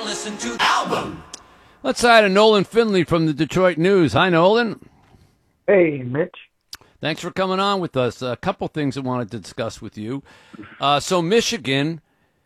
listen to the album. Let's say hi to Nolan Finley from the Detroit News. Hi, Nolan. Hey, Mitch. Thanks for coming on with us. A couple things I wanted to discuss with you. So Michigan,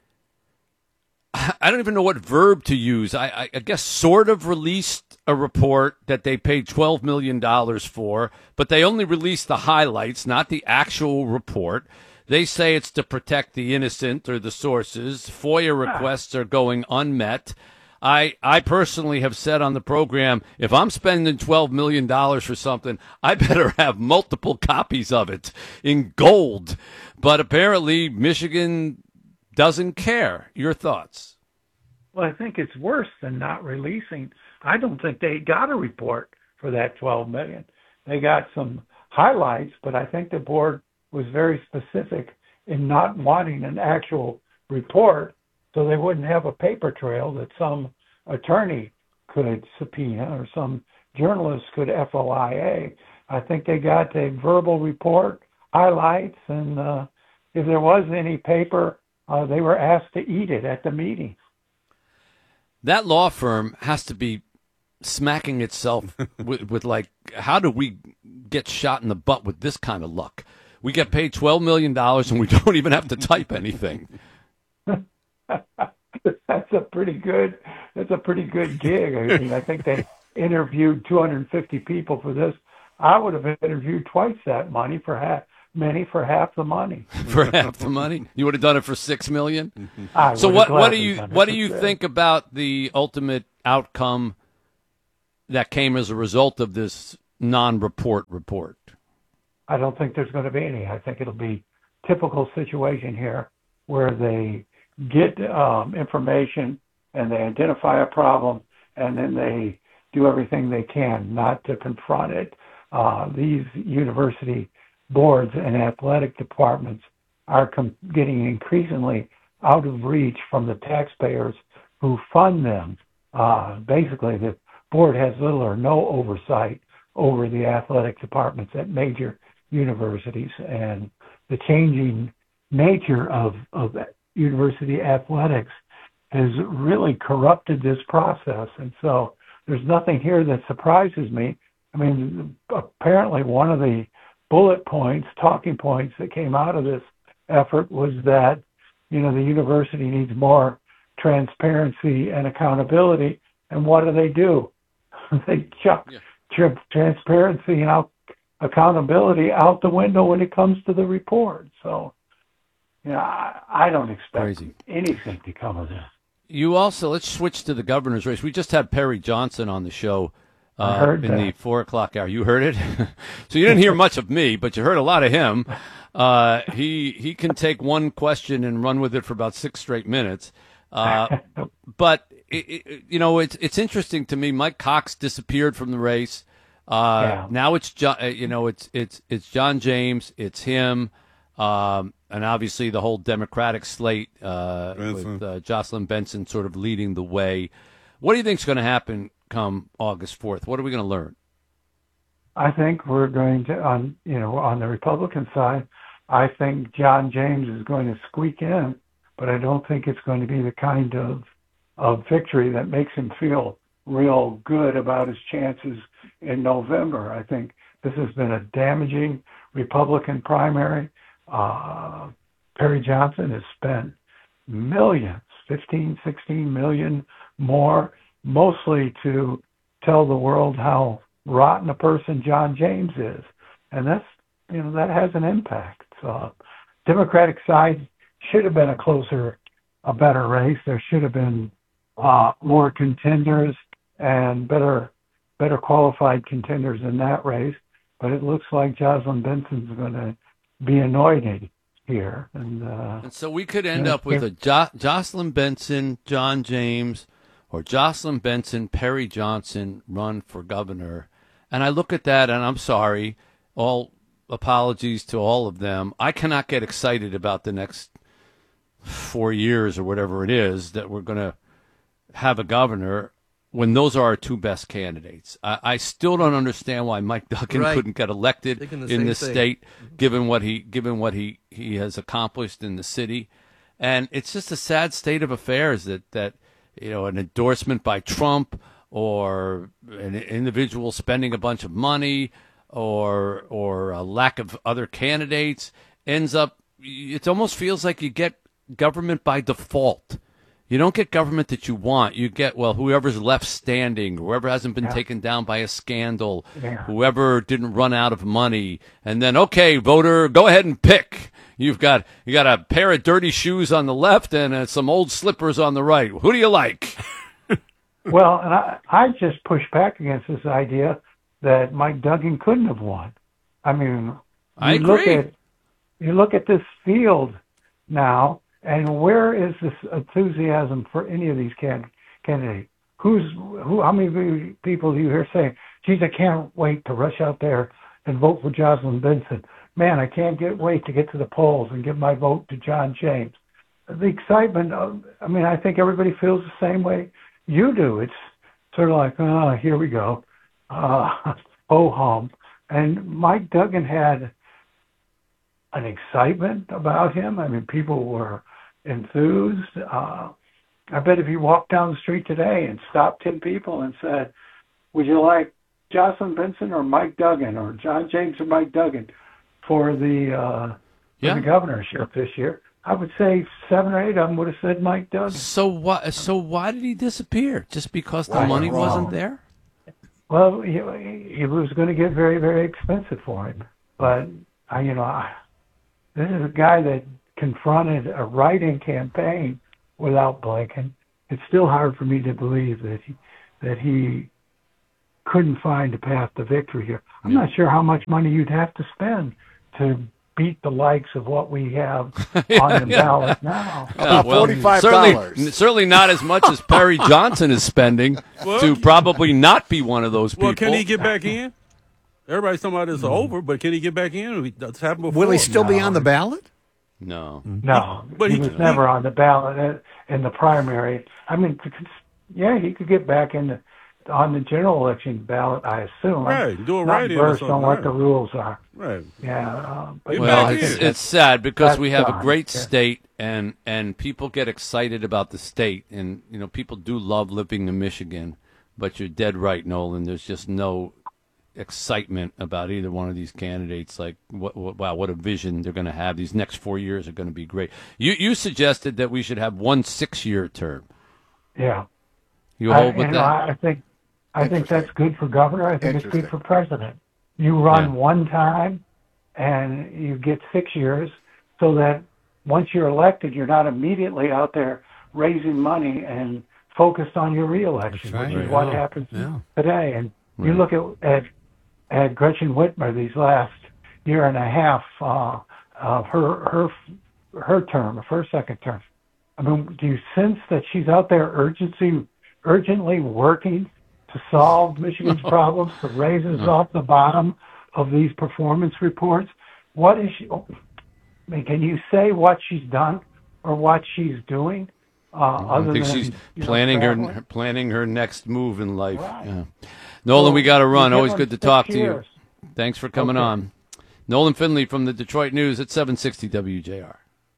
I don't even know what verb to use. I guess sort of released a report that they paid $12 million for, but they only released the highlights, not the actual report. They say it's to protect the innocent or the sources. FOIA requests are going unmet. I personally have said on the program, if I'm spending $12 million for something, I better have multiple copies of it in gold. But apparently Michigan doesn't care. Your thoughts? Well, I think it's worse than not releasing. I don't think they got a report for that $12 million. They got some highlights, but I think the board was very specific in not wanting an actual report, so they wouldn't have a paper trail that some attorney could subpoena or some journalist could FOIA. I think they got a verbal report, highlights, and if there was any paper, they were asked to eat it at the meeting. That law firm has to be smacking itself with like, how do we get shot in the butt with this kind of luck? We get paid $12 million and we don't even have to type anything. That's a pretty good gig. I mean, I think they interviewed 250 people for this. I would have interviewed twice that money for half the money. For half the money? You would have done it for $6 million? So what do you think about the ultimate outcome that came as a result of this non-report report? I don't think there's going to be any. I think it'll be typical situation here where they get information and they identify a problem and then they do everything they can not to confront it. These university boards and athletic departments are getting increasingly out of reach from the taxpayers who fund them. Basically, the board has little or no oversight over the athletic departments at major universities, and the changing nature of university athletics has really corrupted this process. And so there's nothing here that surprises me. I mean, apparently one of the bullet points, talking points that came out of this effort was that, the university needs more transparency and accountability. And what do? They chuck transparency and accountability out the window when it comes to the report. So, I don't expect anything to come of this. You also, let's switch to the governor's race. We just had Perry Johnson on the show in the 4 o'clock hour. You heard it? So you didn't hear much of me, but you heard a lot of him. He can take one question and run with it for about 6 straight minutes. But it's interesting to me. Mike Cox disappeared from the race. Now it's John. It's John James. It's him. And obviously the whole Democratic slate with Jocelyn Benson sort of leading the way. What do you think is going to happen come August 4th? What are we going to learn? I think we're going to, on the Republican side, I think John James is going to squeak in, but I don't think it's going to be the kind of victory that makes him feel real good about his chances in November. I think this has been a damaging Republican primary. Perry Johnson has spent millions, 15, 16 million more, mostly to tell the world how rotten a person John James is. And that has an impact. Democratic side should have been a better race. There should have been more contenders and better qualified contenders in that race. But it looks like Jocelyn Benson's going to be anointed here. And so we could end up with a Jocelyn Benson, John James, or Jocelyn Benson, Perry Johnson run for governor. And I look at that, and I'm sorry, all apologies to all of them. I cannot get excited about the next 4 years or whatever it is that we're going to have a governor when those are our two best candidates. I still don't understand why Mike Duggan couldn't get elected in this state, given what he has accomplished in the city. And it's just a sad state of affairs that an endorsement by Trump or an individual spending a bunch of money or a lack of other candidates ends up, it almost feels like you get government by default. You don't get government that you want. You get, whoever's left standing, whoever hasn't been taken down by a scandal, whoever didn't run out of money. And then, okay, voter, go ahead and pick. You got a pair of dirty shoes on the left and some old slippers on the right. Who do you like? Well, and I just push back against this idea that Mike Duggan couldn't have won. I mean, I agree. You look at this field now, and where is this enthusiasm for any of these candidates? How many people do you hear saying, geez, I can't wait to rush out there and vote for Jocelyn Benson. Man, I can't wait to get to the polls and give my vote to John James. The excitement, I think everybody feels the same way you do. It's sort of like, here we go. Ho-hum. And Mike Duggan had an excitement about him. I mean, people were enthused. I bet if you walked down the street today and stopped 10 people and said, would you like Jocelyn Benson or Mike Duggan or John James or Mike Duggan for the governorship this year, I would say 7 or 8 of them would have said Mike Duggan. So why did he disappear? Just because the money wasn't there? Well, he was going to get very, very expensive for him. But, this is a guy that confronted a write-in campaign without blinking. It's still hard for me to believe that he couldn't find a path to victory here. I'm not sure how much money you'd have to spend to beat the likes of what we have on the ballot now. $45. Certainly not as much as Perry Johnson is spending to probably not be one of those people. Well, can he get back in? Everybody's talking about this over, but can he get back in? That's happened before. Will he still be on the ballot? No. No, but he was never on the ballot in the primary. I mean, he could get back on the general election ballot, I assume. Right, do a write-in or something. On what the rules are. Right. Yeah. It's sad because we have a great state, and people get excited about the state, and people do love living in Michigan. But you're dead right, Nolan. There's just no excitement about either one of these candidates. Like, what a vision they're going to have. These next 4 years are going to be great. You suggested that we should have 1 6-year term. Yeah. You hold with that? I think that's good for governor. I think it's good for president. You run one time, and you get 6 years, so that once you're elected, you're not immediately out there raising money and focused on your reelection, which is what happens today. And you look at Gretchen Whitmer these last year and a half of her term, her second term. I mean, do you sense that she's out there urgently working to solve Michigan's problems, to raise us off the bottom of these performance reports? What is she? I mean, can you say what she's done or what she's doing? I think she's planning her next move in life. Right. Yeah. Nolan, we got to run. Always good to talk to you. Thanks for coming on. Nolan Finley from the Detroit News at 760 WJR.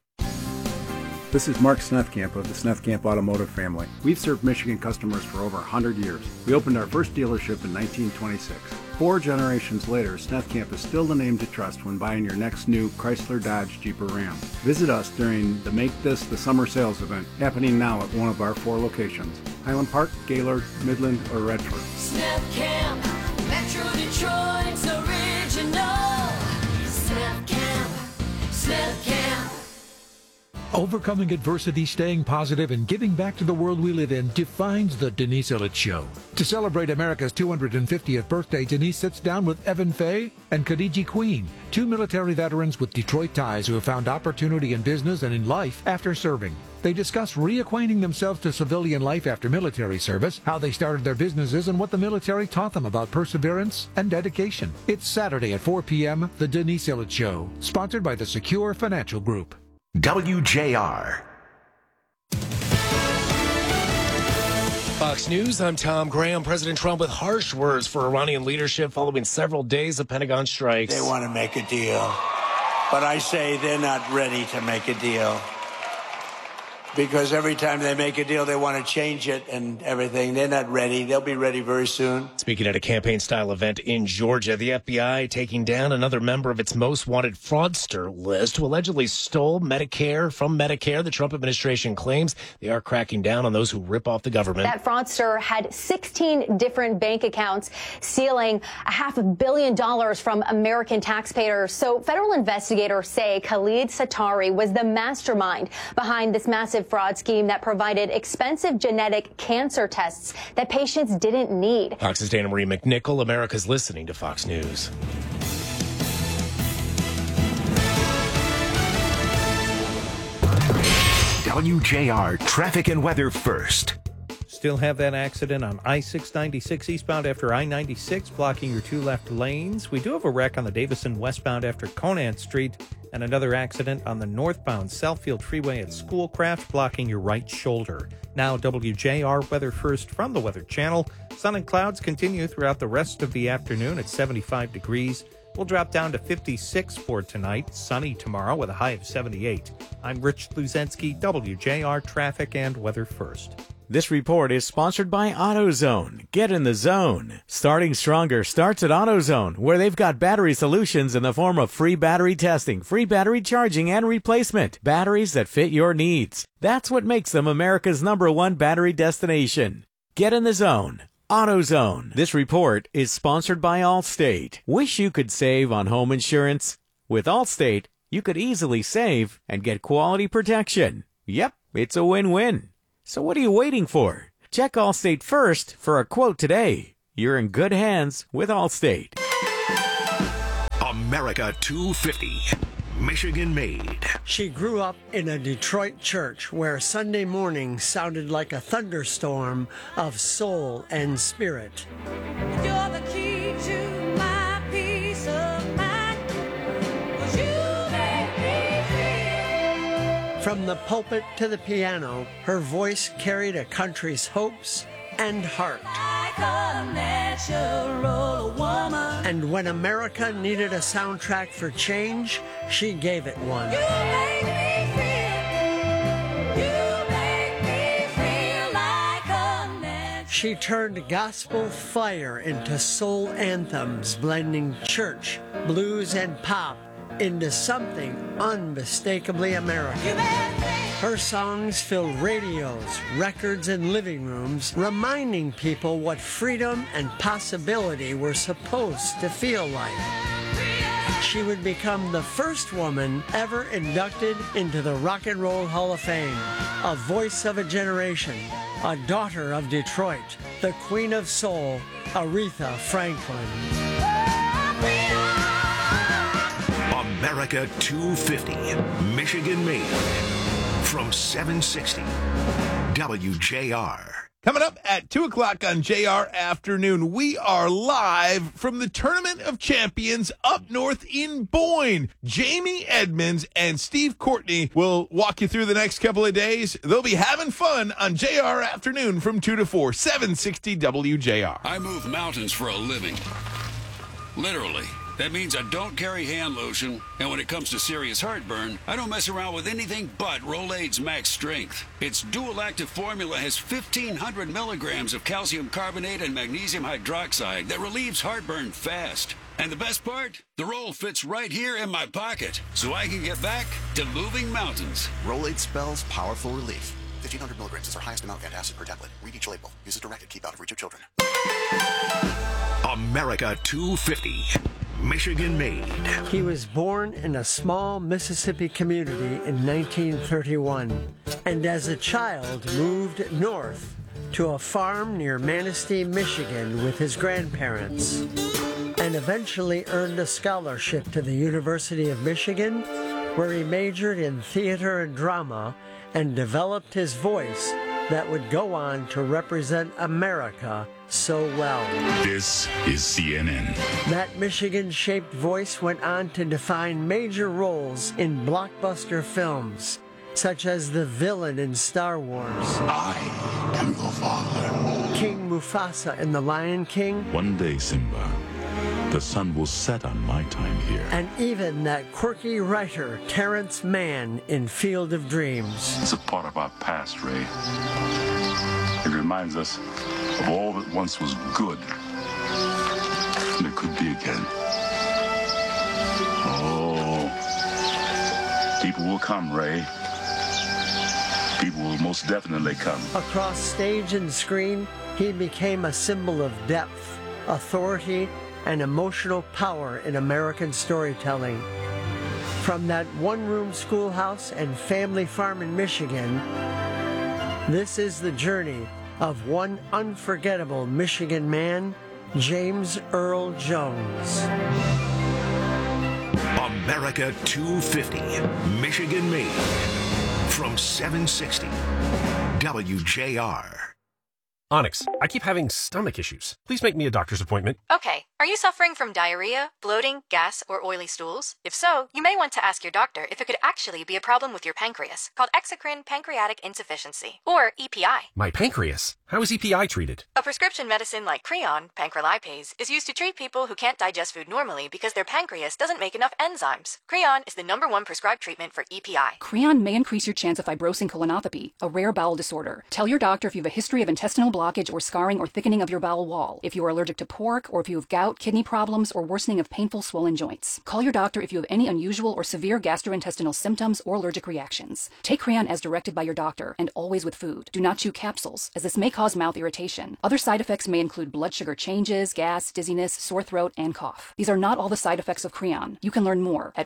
This is Mark Snethkamp of the Snethkamp Automotive family. We've served Michigan customers for over 100 years. We opened our first dealership in 1926. 4 generations later, Snethkamp is still the name to trust when buying your next new Chrysler, Dodge, Jeep, or Ram. Visit us during the Make This the Summer Sales event, happening now at one of our 4 locations: Highland Park, Gaylord, Midland, or Redford. Snethkamp, Metro Detroit's original. Snethkamp. Overcoming adversity, staying positive, and giving back to the world we live in defines the Denise Illich Show. To celebrate America's 250th birthday, Denise sits down with Evan Fay and Khadiji Queen, 2 military veterans with Detroit ties who have found opportunity in business and in life after serving. They discuss reacquainting themselves to civilian life after military service, how they started their businesses, and what the military taught them about perseverance and dedication. It's Saturday at 4 p.m., The Denise Illich Show, sponsored by the Secure Financial Group. WJR. Fox News, I'm Tom Graham. President Trump with harsh words for Iranian leadership following several days of Pentagon strikes. They want to make a deal, but I say they're not ready to make a deal. because every time they make a deal, they want to change it and everything. They're not ready. They'll be ready very soon. Speaking at a campaign-style event in Georgia, the FBI taking down another member of its most wanted fraudster list who allegedly stole Medicare from Medicare. The Trump administration claims they are cracking down on those who rip off the government. That fraudster had 16 different bank accounts, stealing $500 million from American taxpayers. So federal investigators say Khalid Satari was the mastermind behind this massive fraud scheme that provided expensive genetic cancer tests that patients didn't need. Fox's Dana Marie McNichol. America's listening to Fox News. WJR traffic and weather first. Still have that accident on I-696 eastbound after I-96, blocking your two left lanes. We do have a wreck on the Davison westbound after Conant Street, and another accident on the northbound Southfield Freeway at Schoolcraft, blocking your right shoulder. Now, WJR weather first from the Weather Channel. Sun and clouds continue throughout the rest of the afternoon at 75 degrees. We'll drop down to 56 for tonight. Sunny tomorrow with a high of 78. I'm Rich Luzensky, WJR traffic and weather first. This report is sponsored by AutoZone. Get in the zone. Starting Stronger starts at AutoZone, where they've got battery solutions in the form of free battery testing, free battery charging, and replacement. Batteries that fit your needs. That's what makes them America's #1 battery destination. Get in the zone. AutoZone. This report is sponsored by Allstate. Wish you could save on home insurance? With Allstate, you could easily save and get quality protection. Yep, it's a win-win. So what are you waiting for? Check Allstate first for a quote today. You're in good hands with Allstate. America 250. Michigan made. She grew up in a Detroit church where Sunday morning sounded like a thunderstorm of soul and spirit. You're the key to my peace of mind, 'cause you make me feel. From the pulpit to the piano, her voice carried a country's hopes and heart. Like a natural woman. And when America needed a soundtrack for change, she gave it one. You make me feel like a natural. She turned gospel fire into soul anthems, blending church, blues, and pop into something unmistakably American. Her songs fill radios, records, and living rooms, reminding people what freedom and possibility were supposed to feel like. She would become the first woman ever inducted into the Rock and Roll Hall of Fame, a voice of a generation, a daughter of Detroit, the Queen of Soul, Aretha Franklin. America 250. Michigan made. From 760 WJR. Coming up at 2 o'clock on JR Afternoon, we are live from the Tournament of Champions up north in Boyne. Jamie Edmonds and Steve Courtney will walk you through the next couple of days. They'll be having fun on JR Afternoon from 2 to 4, 760 WJR. I move mountains for a living. Literally. That means I don't carry hand lotion, and when it comes to serious heartburn, I don't mess around with anything but Rolaids Max Strength. Its dual-active formula has 1,500 milligrams of calcium carbonate and magnesium hydroxide that relieves heartburn fast. And the best part? The roll fits right here in my pocket, so I can get back to moving mountains. Rolaids spells powerful relief. 1,500 milligrams is our highest amount of antacid per tablet. Read each label. Use as directed. Keep out of reach of children. America 250. Michigan made. He was born in a small Mississippi community in 1931, and as a child moved north to a farm near Manistee, Michigan with his grandparents, and eventually earned a scholarship to the University of Michigan, where he majored in theater and drama and developed his voice that would go on to represent America so well. This is CNN. That Michigan-shaped voice went on to define major roles in blockbuster films, such as the villain in Star Wars. I am the father. King Mufasa in The Lion King. One day, Simba, The sun will set on my time here. And even that quirky writer, Terrence Mann, in Field of Dreams. It's a part of our past, Ray. It reminds us of all that once was good. And it could be again. Oh, people will come, Ray. People will most definitely come. Across stage and screen, he became a symbol of depth, authority, and emotional power in American storytelling. From that one-room schoolhouse and family farm in Michigan, this is the journey of one unforgettable Michigan man, James Earl Jones. America 250, Michigan made. From 760, WJR. Onyx, I keep having stomach issues. Please make me a doctor's appointment. Okay, are you suffering from diarrhea, bloating, gas, or oily stools? If so, you may want to ask your doctor if it could actually be a problem with your pancreas, called exocrine pancreatic insufficiency, or EPI. My pancreas? How is EPI treated? A prescription medicine like Creon, pancrelipase, is used to treat people who can't digest food normally because their pancreas doesn't make enough enzymes. Creon is the #1 prescribed treatment for EPI. Creon may increase your chance of fibrosing colonopathy, a rare bowel disorder. Tell your doctor if you have a history of intestinal blockage or scarring or thickening of your bowel wall, if you are allergic to pork, or if you have gout, kidney problems, or worsening of painful swollen joints. Call your doctor if you have any unusual or severe gastrointestinal symptoms or allergic reactions. Take Creon as directed by your doctor, and always with food. Do not chew capsules, as this may cause mouth irritation. Other side effects may include blood sugar changes, gas, dizziness, sore throat, and cough. These are not all the side effects of Creon. You can learn more at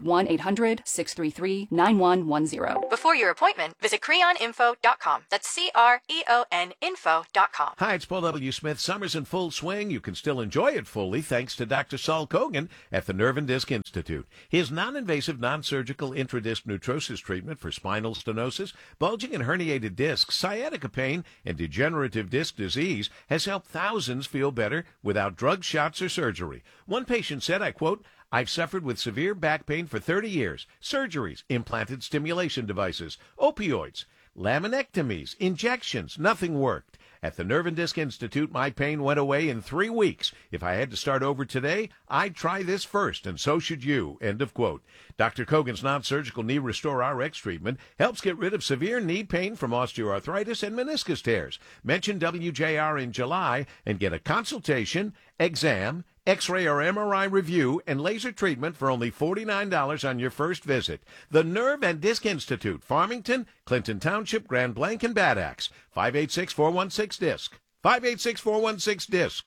1-800-633-9110. Before your appointment, visit creoninfo.com. That's CREON info.com. Hi, it's Paul W. Smith. Summer's in full swing. You can still enjoy it fully thanks to Dr. Saul Kogan at the Nerve and Disc Institute. His non-invasive, non-surgical intradisc neutrosis treatment for spinal stenosis, bulging and herniated discs, sciatica pain, and degenerative disc disease has helped thousands feel better without drugs, shots, or surgery. One patient said, I quote, "I've suffered with severe back pain for 30 years. Surgeries, implanted stimulation devices, opioids, laminectomies, injections, nothing worked. At the Nerve and Disc Institute, my pain went away in 3 weeks. If I had to start over today, I'd try this first, and so should you." End of quote. Dr. Kogan's non-surgical Knee Restore RX treatment helps get rid of severe knee pain from osteoarthritis and meniscus tears. Mention WJR in July and get a consultation, exam, X-ray or MRI review, and laser treatment for only $49 on your first visit. The Nerve and Disc Institute, Farmington, Clinton Township, Grand Blanc, and Bad Axe. 586-416-DISC. 586-416-DISC.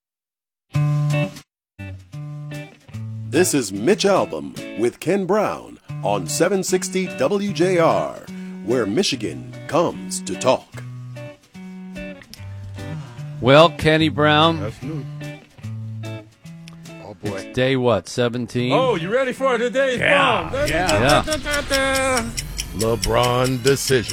This is Mitch Albom with Ken Brown on 760 WJR, where Michigan comes to talk. Well, Kenny Brown. That's new. Oh, boy. It's day what, 17? Oh, you ready for today's bomb? Yeah. LeBron decision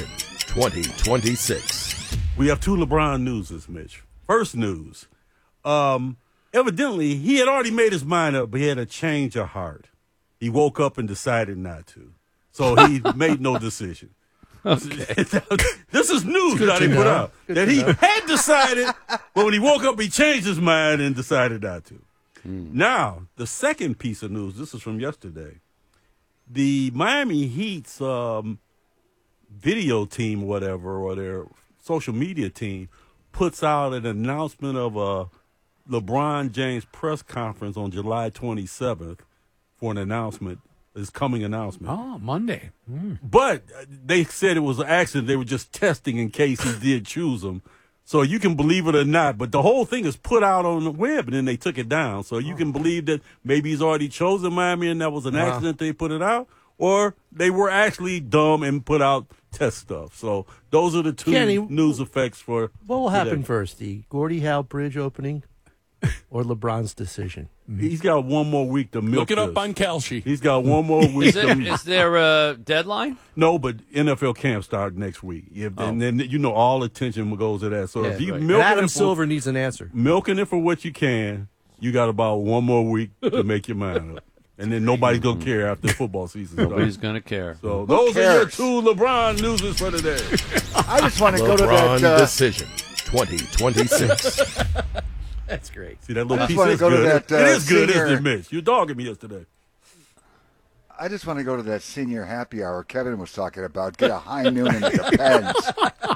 2026. We have two LeBron newses, Mitch. First news. Evidently, he had already made his mind up, but he had a change of heart. He woke up and decided not to. So he made no decision. Okay. This is news that he put out. That he had decided, but when he woke up, he changed his mind and decided not to. Now, the second piece of news, this is from yesterday. The Miami Heat's video team, whatever, or their social media team, puts out an announcement of a LeBron James press conference on July 27th for an announcement, his coming announcement. Oh, Monday. But they said it was an accident. They were just testing in case he did choose him. So you can believe it or not, but the whole thing is put out on the web, and then they took it down. So you can believe that maybe he's already chosen Miami and that was an accident they put it out, or they were actually dumb and put out test stuff. So those are the two news effects for What will today. happen first, the Gordie Howe Bridge opening or LeBron's decision? He's got one more week to milk Look it up this. on Kalshi. He's got one more week. Is there a deadline? No, but NFL camp start next week. And then, all attention goes to that. So if you And milk Adam it for, Silver needs an answer. milking it for what you can, you got about one more week to make your mind up. And then nobody's going to care after the football season starts. Nobody's going to care. So those are your two LeBron newses for today. I just want to go to LeBron that. decision 2026. That's great. See, that little I just piece wanna is go to good. that, It is good, senior- isn't it, Mitch? You're dogging me yesterday. I just want to go to that senior happy hour Kevin was talking about. Get a high noon and it depends.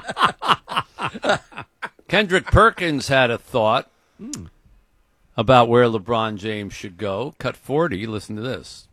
Kendrick Perkins had a thought about where LeBron James should go. Cut 40. Listen to this.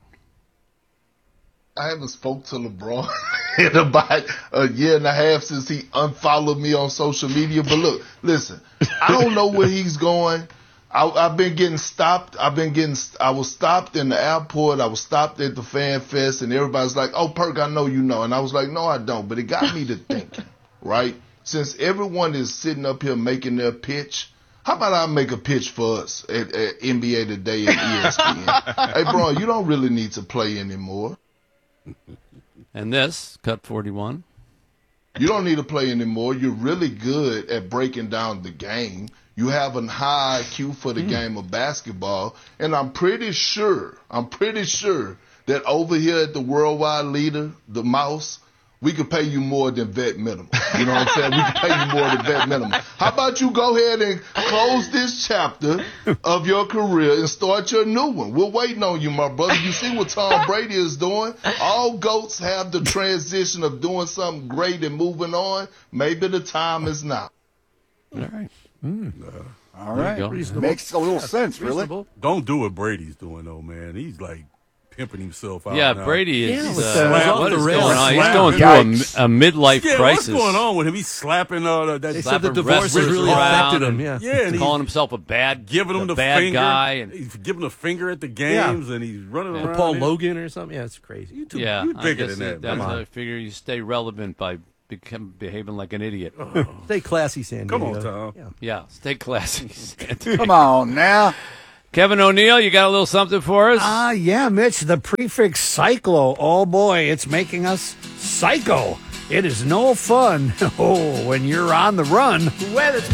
I haven't spoke to LeBron in about a year and a half since he unfollowed me on social media. But look, listen, I don't know where he's going. I've been getting stopped. I was stopped in the airport. I was stopped at the Fan Fest, and everybody's like, "Oh, Perk, I know you know." And I was like, "No, I don't." But it got me to thinking, right? Since everyone is sitting up here making their pitch, how about I make a pitch for us at NBA Today and ESPN? Hey, bro, you don't really need to play anymore. And this, cut 41. You don't need to play anymore. You're really good at breaking down the game. You have a high IQ for the game of basketball. And I'm pretty sure that over here at the worldwide leader, the Mouse, we could pay you more than vet minimum. You know what I'm saying? We could pay you more than vet minimum. How about you go ahead and close this chapter of your career and start your new one? We're waiting on you, my brother. You see what Tom Brady is doing? All GOATs have the transition of doing something great and moving on. Maybe the time is now. All right. All right. Makes a little sense, really. Don't do what Brady's doing, though, man. He's like pimping himself out. Yeah, now. Brady is. What What is is going going on? on? He's going through a midlife crisis. What's going on with him? He's slapping that. They said the divorce has really affected him. Yeah, and he's calling himself a bad, giving him the bad finger. guy, and he's giving a finger at the games, and he's running around. Paul Logan or something. Yeah, it's crazy. You yeah, you bigger I guess than that. That's man. how I figure you stay relevant by behaving like an idiot. Stay classy, San Diego. Come on, Tom. Yeah, stay classy. San Diego. Come on now. Kevin O'Neill, you got a little something for us? Yeah, Mitch, the prefix cyclo. Oh, boy, it's making us psycho. It is no fun. Oh, when you're on the run. Well, it's